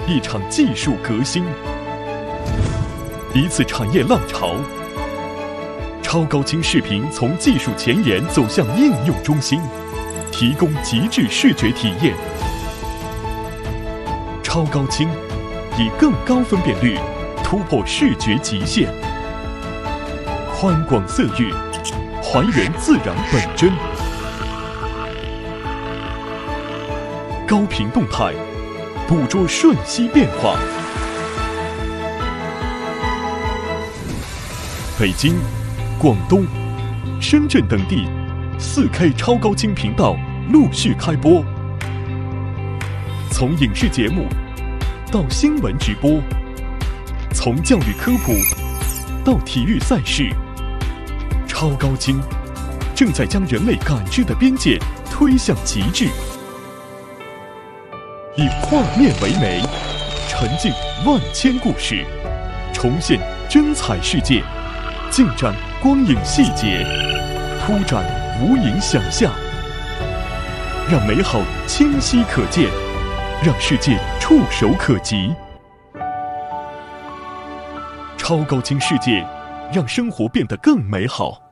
一场技术革新，一次产业浪潮。超高清视频从技术前沿走向应用中心，提供极致视觉体验。超高清以更高分辨率突破视觉极限，宽广色域还原自然本真，高频动态捕捉瞬息变化。北京、广东、深圳等地4K 超高清频道陆续开播，从影视节目到新闻直播，从教育科普到体育赛事，超高清正在将人类感知的边界推向极致。以画面为媒，沉浸万千故事，重现真彩世界，尽展光影细节，铺展无垠想象，让美好清晰可见，让世界触手可及。超高清世界，让生活变得更美好。